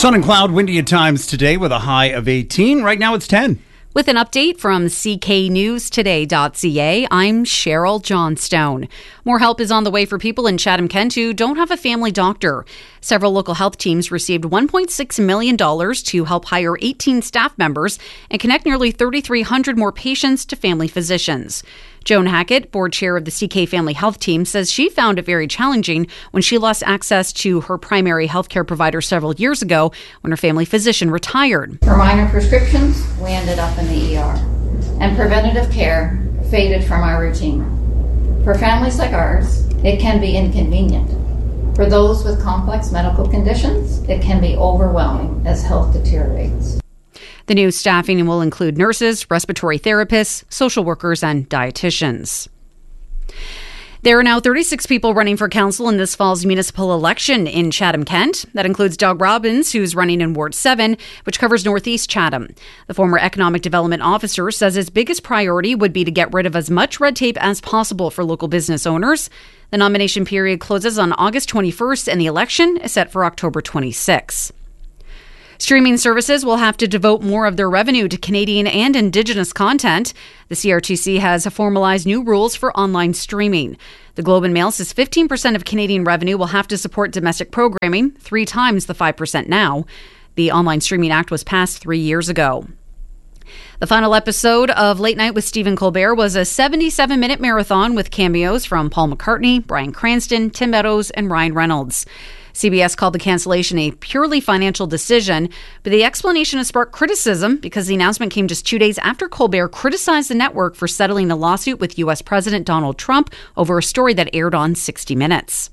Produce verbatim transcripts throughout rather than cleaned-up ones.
Sun and cloud, windy at times today with a high of eighteen. Right now it's ten. With an update from C K News Today dot C A, I'm Cheryl Johnstone. More help is on the way for people in Chatham-Kent who don't have a family doctor. Several local health teams received one point six million dollars to help hire eighteen staff members and connect nearly three thousand three hundred more patients to family physicians. Joan Hackett, board chair of the C K Family Health Team, says she found it very challenging when she lost access to her primary healthcare provider several years ago when her family physician retired. For minor prescriptions, we ended up in the E R, and preventative care faded from our routine. For families like ours, it can be inconvenient. For those with complex medical conditions, it can be overwhelming as health deteriorates. The new staffing will include nurses, respiratory therapists, social workers, and dietitians. There are now thirty-six people running for council in this fall's municipal election in Chatham-Kent. That includes Doug Robbins, who's running in Ward seven, which covers Northeast Chatham. The former economic development officer says his biggest priority would be to get rid of as much red tape as possible for local business owners. The nomination period closes on August twenty-first, and the election is set for October twenty-sixth. Streaming services will have to devote more of their revenue to Canadian and Indigenous content. The C R T C has formalized new rules for online streaming. The Globe and Mail says fifteen percent of Canadian revenue will have to support domestic programming, three times the five percent now. The Online Streaming Act was passed three years ago. The final episode of Late Night with Stephen Colbert was a seventy-seven minute marathon with cameos from Paul McCartney, Bryan Cranston, Tim Meadows, and Ryan Reynolds. C B S called the cancellation a purely financial decision, but the explanation has sparked criticism because the announcement came just two days after Colbert criticized the network for settling a lawsuit with U S President Donald Trump over a story that aired on sixty minutes.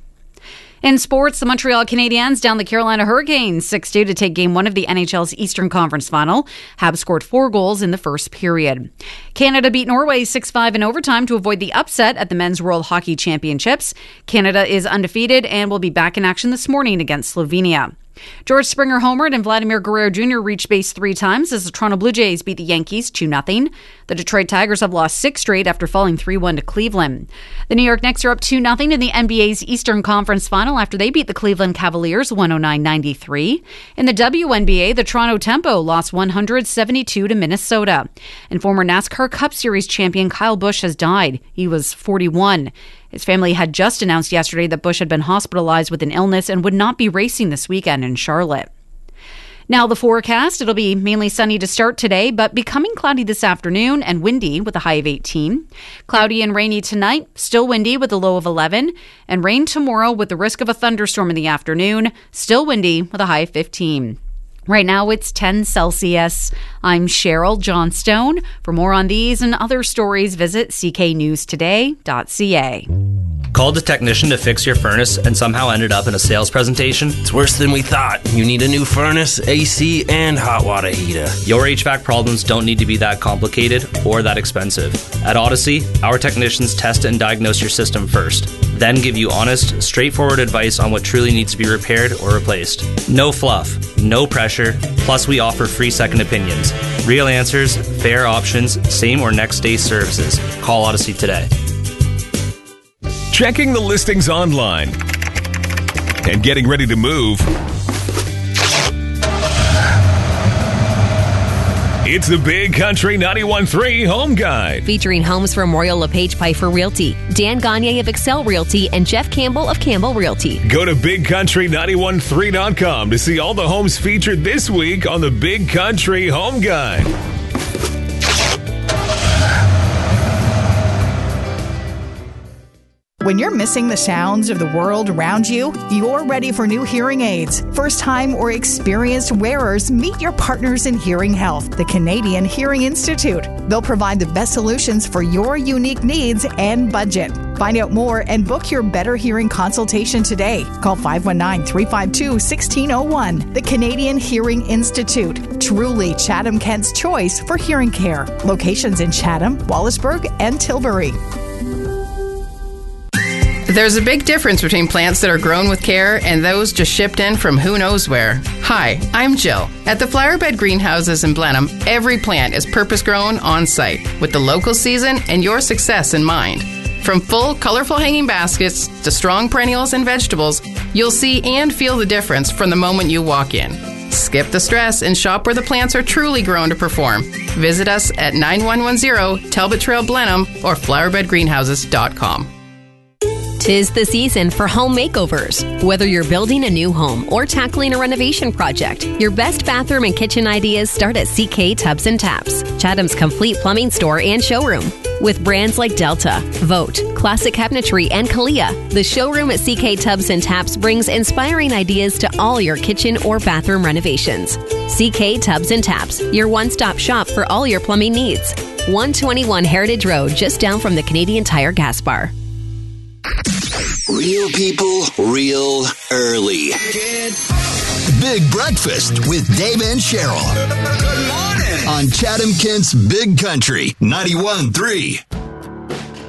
In sports, the Montreal Canadiens down the Carolina Hurricanes six two to take game one of the N H L's Eastern Conference Final. Habs scored four goals in the first period. Canada beat Norway six five in overtime to avoid the upset at the Men's World Hockey Championships. Canada is undefeated and will be back in action this morning against Slovenia. George Springer homered and Vladimir Guerrero Junior reached base three times as the Toronto Blue Jays beat the Yankees two nothing. The Detroit Tigers have lost six straight after falling three one to Cleveland. The New York Knicks are up two nothing in the N B A's Eastern Conference Final after they beat the Cleveland Cavaliers one oh nine ninety-three. In the W N B A, the Toronto Tempo lost one seventy-two to Minnesota. And former NASCAR Cup Series champion Kyle Busch has died. He was forty-one. His family had just announced yesterday that Busch had been hospitalized with an illness and would not be racing this weekend in Charlotte. Now the forecast. It'll be mainly sunny to start today, but becoming cloudy this afternoon and windy with a high of eighteen. Cloudy and rainy tonight, still windy with a low of eleven. And rain tomorrow with the risk of a thunderstorm in the afternoon, still windy with a high of fifteen. Right now it's ten Celsius. I'm Cheryl Johnstone. For more on these and other stories, visit C K News Today dot C A. Called a technician to fix your furnace and somehow ended up in a sales presentation? It's worse than we thought. You need a new furnace, A C, and hot water heater. Your H V A C problems don't need to be that complicated or that expensive. At Odyssey, our technicians test and diagnose your system first, then give you honest, straightforward advice on what truly needs to be repaired or replaced. No fluff, no pressure, plus we offer free second opinions. Real answers, fair options, same or next day services. Call Odyssey today. Checking the listings online and getting ready to move. It's the Big Country ninety-one point three Home Guide. Featuring homes from Royal LePage Piper Realty, Dan Gagne of Excel Realty, and Jeff Campbell of Campbell Realty. Go to big country ninety-one point three dot com to see all the homes featured this week on the Big Country Home Guide. When you're missing the sounds of the world around you, you're ready for new hearing aids. First-time or experienced wearers, meet your partners in hearing health, the Canadian Hearing Institute. They'll provide the best solutions for your unique needs and budget. Find out more and book your Better Hearing consultation today. Call five one nine, three five two, one six zero one. The Canadian Hearing Institute. Truly Chatham-Kent's choice for hearing care. Locations in Chatham, Wallaceburg, and Tilbury. There's a big difference between plants that are grown with care and those just shipped in from who knows where. Hi, I'm Jill. At the Flowerbed Greenhouses in Blenheim, every plant is purpose-grown on-site with the local season and your success in mind. From full, colorful hanging baskets to strong perennials and vegetables, you'll see and feel the difference from the moment you walk in. Skip the stress and shop where the plants are truly grown to perform. Visit us at nine one one zero Talbot Trail Blenheim or flower bed greenhouses dot com. Tis the season for home makeovers. Whether you're building a new home or tackling a renovation project, your best bathroom and kitchen ideas start at C K Tubs and Taps, Chatham's complete plumbing store and showroom. With brands like Delta, Vote, Classic Cabinetry, and Kalia, the showroom at C K Tubs and Taps brings inspiring ideas to all your kitchen or bathroom renovations. C K Tubs and Taps, your one-stop shop for all your plumbing needs. one twenty-one Heritage Road, just down from the Canadian Tire gas bar. Real people, real early. Big Breakfast with Dave and Cheryl. Good morning. On Chatham Kent's Big Country, ninety-one point three.